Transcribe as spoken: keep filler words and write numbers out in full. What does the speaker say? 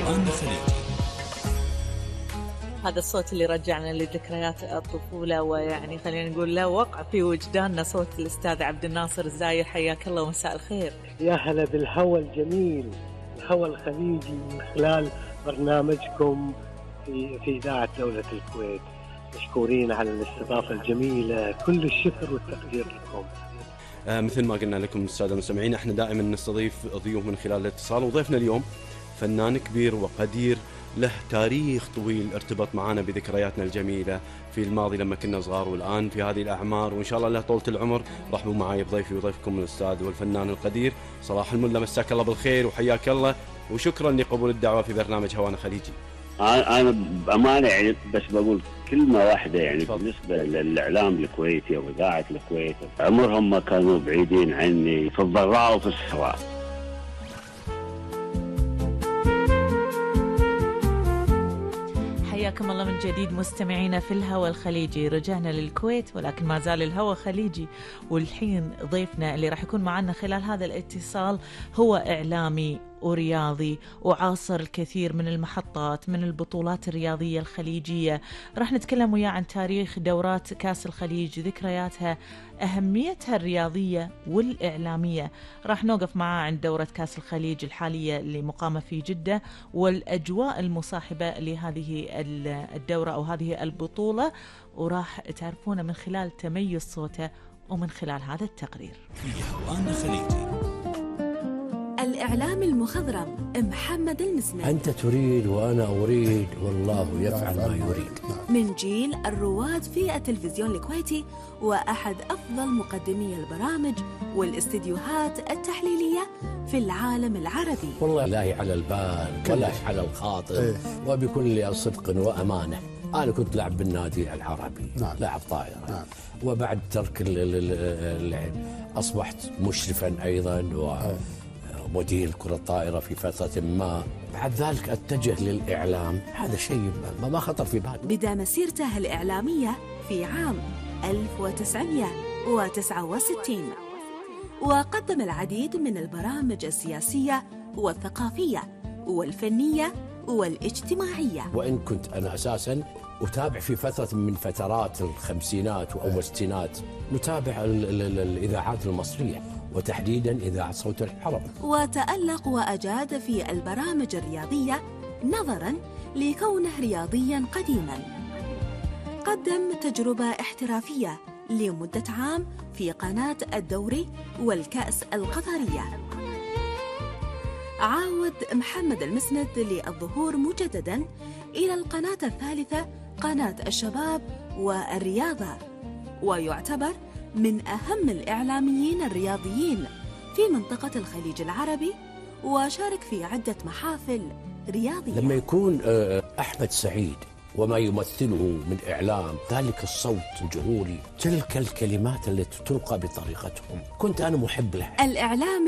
حيوان خليجي. هذا الصوت اللي رجعنا لذكريات الطفولة، ويعني خلينا نقول له وقع في وجداننا صوت الأستاذ عبد الناصر الزاير. حياك الله ومساء الخير. يا هلا بالهوى الجميل، الهوى الخليجي، من خلال برنامجكم في في إذاعة دولة الكويت. مشكورين على الاستضافة الجميلة، كل الشكر والتقدير لكم. آه مثل ما قلنا لكم السادة المستمعين، احنا دائما نستضيف ضيوف من خلال الاتصال، وضيفنا اليوم فنان كبير وقدير له تاريخ طويل ارتبط معنا بذكرياتنا الجميلة في الماضي لما كنا صغار، والآن في هذه الأعمار، وإن شاء الله له طولة العمر. رحبوا معي بضيفي وضيفكم الأستاذ والفنان القدير صلاح الملا. مساك الله بالخير وحياك الله، وشكرا لقبول الدعوة في برنامج هوانا خليجي. أنا بأمانة يعني بس بقول كلمة واحدة، يعني فضل. بالنسبة للإعلام الكويتي أو إذاعة الكويت، عمرهم ما كانوا بعيدين عني في الضراء وفي السراء. حياكم الله من جديد مستمعينا في الهوى الخليجي. رجعنا للكويت ولكن ما زال الهوى خليجي، والحين ضيفنا اللي راح يكون معنا خلال هذا الاتصال هو إعلامي ورياضي وعاصر الكثير من المحطات من البطولات الرياضية الخليجية. راح نتكلم وياه عن تاريخ دورات كاس الخليج، ذكرياتها، أهميتها الرياضية والإعلامية. راح نوقف معاه عند دورة كاس الخليج الحالية اللي مقامة في جدة والأجواء المصاحبة لهذه الدورة أو هذه البطولة، وراح تعرفونه من خلال تميز صوته ومن خلال هذا التقرير. في هوانا خليجي. الإعلام المخضرم محمد المسند. أنت تريد وأنا أريد والله يفعل ما يريد. من جيل الرواد في التلفزيون الكويتي، وأحد أفضل مقدمي البرامج والاستديوهات التحليلية في العالم العربي. والله لا على البال ولا على الخاطر، وبكل صدق وأمانة. أنا كنت لاعب بالنادي العربي، نعم. لاعب طائرة، نعم. وبعد ترك اللعب أصبحت مشرفا أيضا و مدير كرة الطائرة في فترة ما. بعد ذلك أتجه للإعلام، هذا شيء ما خطر في بالي. بدأ مسيرته الإعلامية في عام ألف وتسعمئة وتسعة وستين، وقدم العديد من البرامج السياسية والثقافية والفنية والاجتماعية. وإن كنت أنا أساساً أتابع في فترة من فترات الخمسينات أو الستينات، نتابع الإذاعات المصرية وتحديداً إذاعة صوت الحرم. وتألق وأجاد في البرامج الرياضية نظراً لكونه رياضياً قديماً. قدم تجربة احترافية لمدة عام في قناة الدوري والكأس القطرية. عاود محمد المسند للظهور مجدداً إلى القناة الثالثة، قناة الشباب والرياضة، ويعتبر من أهم الإعلاميين الرياضيين في منطقة الخليج العربي، وشارك في عدة محافل رياضية. لما يكون أحمد سعيد وما يمثله من إعلام، ذلك الصوت الجهوري، تلك الكلمات التي تلقى بطريقتهم، كنت أنا محب لها. الإعلام